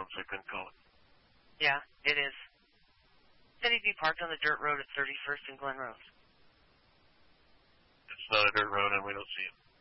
road, so I couldn't call it. Yeah, it is. Said he'd be parked on the dirt road at 31st and Glen Rose. It's not a dirt road, and we don't see him.